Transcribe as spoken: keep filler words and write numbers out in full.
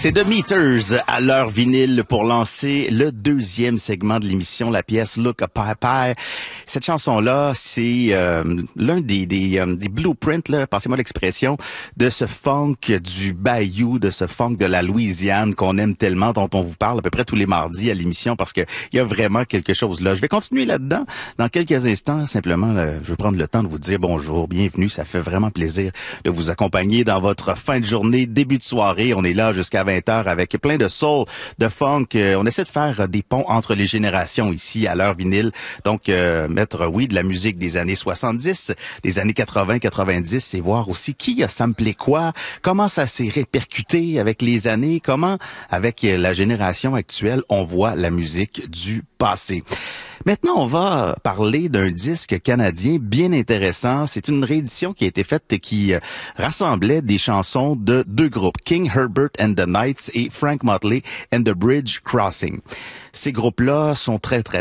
C'est The Meters à l'heure vinyle pour lancer le deuxième segment de l'émission, la pièce Look a Pie Pie. Cette chanson-là, c'est euh, l'un des, des, euh, des blueprints, là, passez-moi l'expression, de ce funk du Bayou, de ce funk de la Louisiane qu'on aime tellement, dont on vous parle à peu près tous les mardis à l'émission parce que il y a vraiment quelque chose là. Je vais continuer là-dedans dans quelques instants. Simplement, là, je vais prendre le temps de vous dire bonjour, bienvenue. Ça fait vraiment plaisir de vous accompagner dans votre fin de journée, début de soirée. On est là jusqu'à vingt heures avec plein de soul, de funk. Euh, on essaie de faire des ponts entre les générations ici à l'heure vinyle. Donc, euh, mettre, oui, de la musique des années soixante-dix, des années quatre-vingts, quatre-vingt-dix et voir aussi qui a samplé quoi, comment ça s'est répercuté avec les années, comment, avec la génération actuelle, on voit la musique du passé. Maintenant, on va parler d'un disque canadien bien intéressant. C'est une réédition qui a été faite et qui euh, rassemblait des chansons de deux groupes, King Herbert and the Knights et Frank Motley and the Bridge Crossing. Ces groupes-là sont très, très